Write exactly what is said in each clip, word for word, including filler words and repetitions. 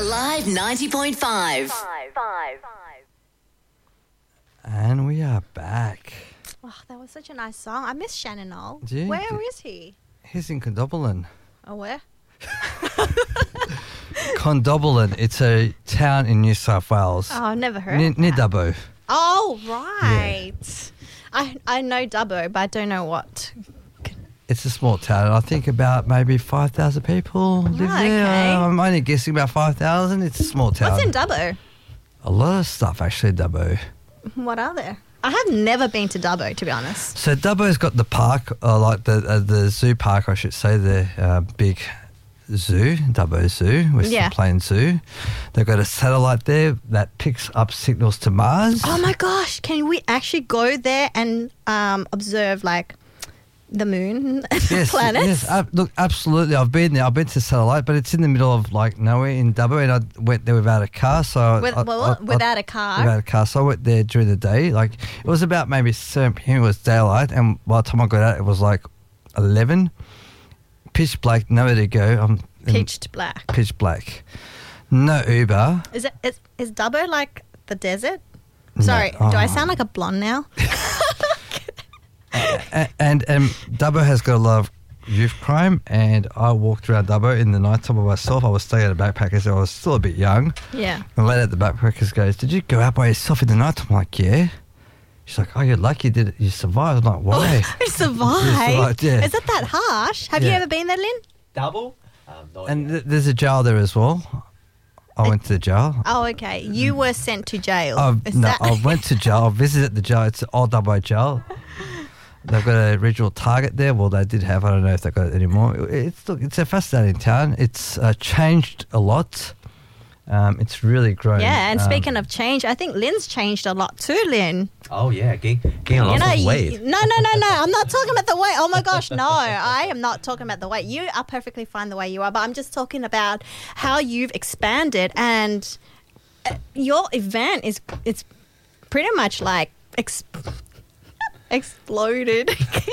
Alive ninety point five. And we are back. Oh, that was such a nice song. I miss Shannon Knoll. Do you? Where Do- is he? He's in Condobolin. Oh, where? Condobolin, it's a town in New South Wales. Oh, I've never heard near, of near that. Dubbo. Oh, right. I I know Dubbo, but I don't know what. It's a small town. I think about maybe five thousand people live Oh, there. okay. Uh, I'm only guessing about five thousand. It's a small town. What's in Dubbo? A lot of stuff, actually, Dubbo. What are there? I have never been to Dubbo, to be honest. So Dubbo's got the park, uh, like the uh, the zoo park, I should say, the uh, big zoo, Dubbo Zoo, Western Yeah. Plains Zoo. They've got a satellite there that picks up signals to Mars. Oh my gosh! Can we actually go there and um, observe like the moon, and Yes, planets? yes. Uh, look, absolutely. I've been there. I've been to satellite, but it's in the middle of like nowhere in Dubbo, and I went there without a car. So With, I, well, I- I- without a car. Without a car, so I went there during the day. Like it was about maybe seven p.m. It was daylight, and by the time I got out, it was like eleven. Pitch black, nowhere to go. I'm in Pitched black. pitch black. No Uber. Is it? Is, is Dubbo like the desert? No. Sorry, do I Oh. sound like a blonde now? A- and and Dubbo has got a lot of youth crime, and I walked around Dubbo in the night time by myself. I was staying at a backpacker, so I was still a bit young. Yeah. And later at the backpackers goes, "Did you go out by yourself in the night?" I'm like, "Yeah." She's like, "Oh, you're lucky, did it? You survived." I'm like, "Why?" You survived. survived, yeah. Is it that harsh? Have you Yeah. ever been there, Lynn? Double? Um, no And idea. th- there's a jail there as well. I went to the jail. Oh, okay. You were sent to jail. I, Is no, that- I went to jail. I visited the jail. It's Old Dubbo Jail. They've got a regional target there. Well, they did have. I don't know if they've got it anymore. It's look, it's a fascinating town. It's uh, changed a lot. Um, it's really grown. Yeah, and Um, speaking of change, I think Lynn's changed a lot too, Lynn. Oh, yeah, gain, gain a lot you know, of you- weight. no, no, no, no. I'm not talking about the weight. Oh my gosh, no. I am not talking about the weight. You are perfectly fine the way you are, but I'm just talking about how you've expanded, and uh, your event is it's pretty much like ex- exploded.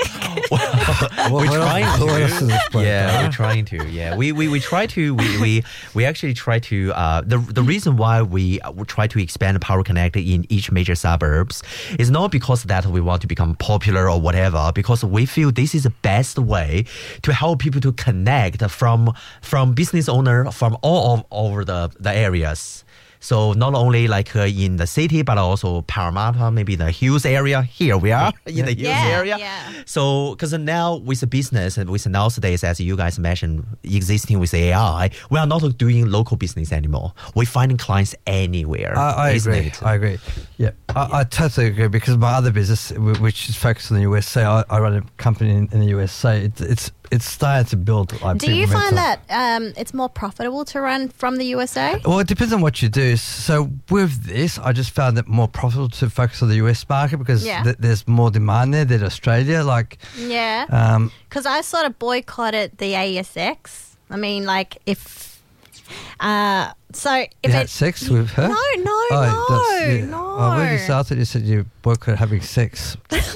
What- We're what else- trying what to. else is this place, Yeah, huh? we're trying to. Yeah, we we, we try to. We, we we actually try to. Uh, the the reason why we uh, we try to expand Power Connect in each major suburbs is not because that we want to become popular or whatever. Because we feel this is the best way to help people to connect from from business owner from all of, over the the areas. So not only like uh, in the city, but also Parramatta, maybe the hills area. Here we are in the hills Yeah, area. yeah. So, because now with the business and with nowadays, as you guys mentioned, existing with A I, we are not doing local business anymore. We're finding clients anywhere. I, I isn't agree. it? I agree. Yeah, I, I totally agree because my other business, wh- which is focused on the U S A, I, I run a company in, in the U S A. It, it's it's starting to build. Like, Do big you find momentum. that um, it's more profitable to run from the U S A? Well, it depends on what you do. So with this, I just found it more profitable to focus on the U S market because Yeah. th- there's more demand there than Australia. Like, Yeah. um, Because I sort of boycotted the A S X. I mean, like, if. Uh, so, if you had it, sex with her? No, no, Oh, no, that's- yeah. no. Oh, when you started, you said you boycott having sex.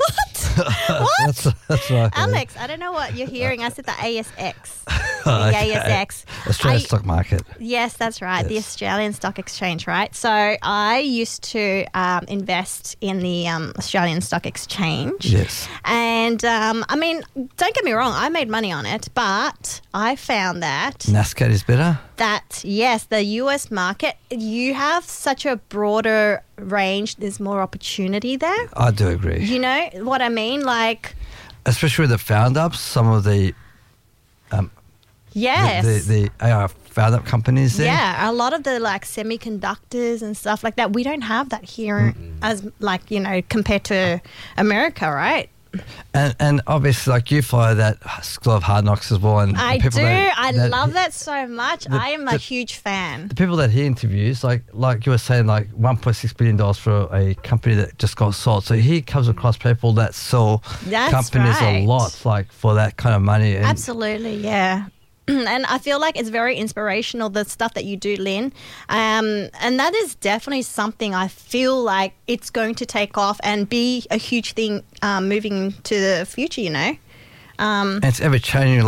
What? that's, that's right. Alex, I don't know what you're hearing. I said the A S X. Oh, The okay. A S X. Australian I- stock market. Yes, that's right. The Yes. Australian Stock Exchange, right? So I used to um, invest in the um, Australian Stock Exchange. Yes. And um, I mean, don't get me wrong, I made money on it, but I found that NASCAR is better. that yes, the U S market, you have such a broader range. There's more opportunity there. I do agree. You know what I mean? Like, Especially with the found ups, some of the um, yes. the, the, the A I found up companies there. Yeah, a lot of the like semiconductors and stuff like that, we don't have that here as like, you know, compared to America, right? And and obviously, like you follow that School of Hard Knocks as well. And I the people do. that- I that- love that so much. the- I am a the- huge fan. The people that he interviews, like like you were saying, like one point six billion dollars for a company that just got sold. So he comes across people that sell That's companies right. a lot, like for that kind of money. And Absolutely, yeah. And I feel like it's very inspirational, the stuff that you do, Lynn. Um, and that is definitely something I feel like it's going to take off and be a huge thing um, moving to the future, you know? Um, And it's ever changing. Like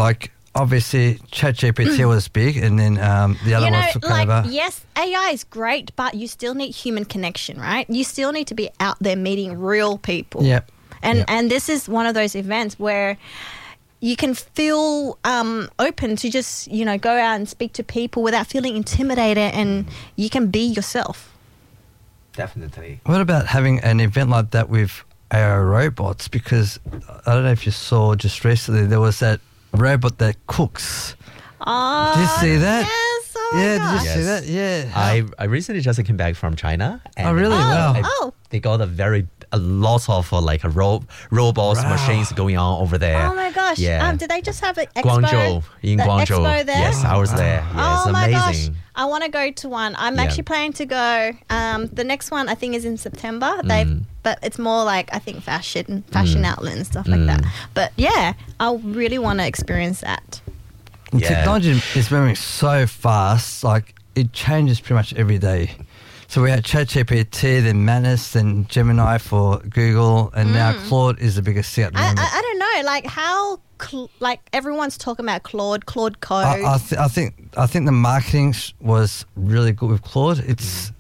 obviously ChatGPT was big, and then um, the other You know, ones took like, over. yes, A I is great, but you still need human connection, right? You still need to be out there meeting real people. Yep. And Yep. and this is one of those events where you can feel um, open to just, you know, go out and speak to people without feeling intimidated, and you can be yourself. Definitely. What about having an event like that with A I robots? Because I don't know if you saw just recently, there was that robot that cooks. Oh, Did you see that? Yes. Oh yeah, my did gosh. you see that? Yeah. I, I recently just came back from China. And Oh, really? Oh, Wow. I- oh. They got a very a lot of uh, like a ro- robots Wow. machines going on over there. Oh my gosh. Yeah. Um, did they just have an expo? Guangzhou in the Guangzhou. Expo there? Yes, I was there. Yeah, oh it's my amazing. gosh. I want to go to one. I'm Yeah. actually planning to go. Um, the next one I think is in September. They, Mm. but it's more like I think fashion, fashion Mm. outlet and stuff like Mm. that. But yeah, I really want to experience that. And Yeah. Technology is moving so fast, like it changes pretty much every day. So we had ChatGPT, then Manus, then Gemini for Google, and now Claude is the biggest thing at the Mm. I, moment. I, I don't know, like how, cl- like everyone's talking about Claude, Claude Code. I, I, th- I think I think the marketing sh- was really good with Claude. It's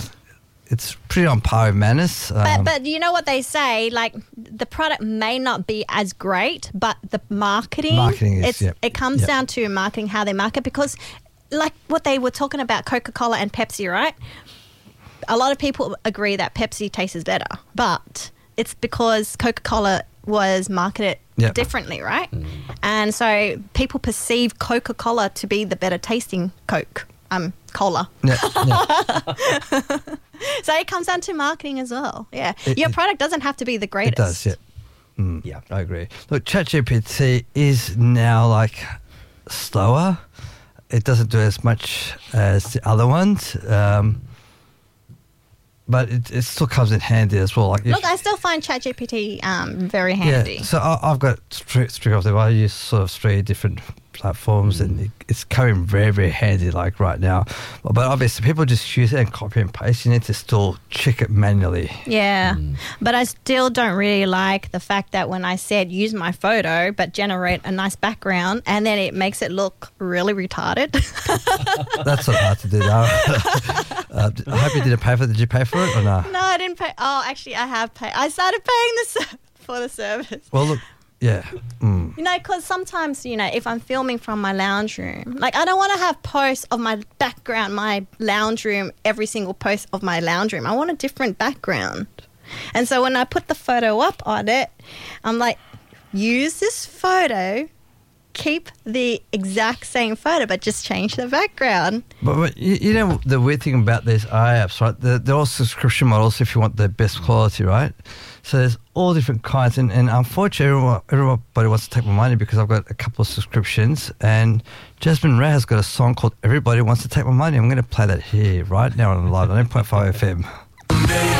it's pretty on par with Manus. But, Um, but you know what they say, like the product may not be as great, but the marketing, Marketing is, it's, yep, it comes yep. down to marketing, how they market, because like what they were talking about, Coca-Cola and Pepsi, right? A lot of people agree that Pepsi tastes better, but it's because Coca-Cola was marketed Yep. differently, right? And so people perceive Coca-Cola to be the better tasting Coke, um, cola. yeah, yeah, So it comes down to marketing as well. Yeah. It- Your it- product doesn't have to be the it greatest. does. Yeah, Mm, Yeah. I agree. Look, ChatGPT is now like slower. It doesn't do as much as the other ones, um, but it, it still comes in handy as well. Like if- Look, I still find ChatGPT um, very handy. Yeah, so I, I've got three, three of them. I use sort of three different platforms, and it, it's coming very, very handy. Like right now, but, but obviously people just use it and copy and paste. You need to still check it manually. Yeah. But I still don't really like the fact that when I said use my photo but generate a nice background and then it makes it look really retarded. That's not hard to do now. uh, I hope you didn't pay for it. Did you pay for it or no? No, I didn't pay. Oh, actually, I have paid. I started paying the ser- for the service. Well, look, yeah. Mm. You know, because sometimes, you know, if I'm filming from my lounge room, like I don't want to have posts of my background, my lounge room, every single post of my lounge room. I want a different background. And so when I put the photo up on it, I'm like, use this photo, keep the exact same photo, but just change the background. But, but you, you know the weird thing about these I apps, right? They're, they're all subscription models if you want the best quality, right? So there's all different kinds, and, and unfortunately, everyone, everybody wants to take my money because I've got a couple of subscriptions. And Jasmine Ray has got a song called "Everybody Wants to Take My Money." I'm going to play that here right now on Live ninety point five F M.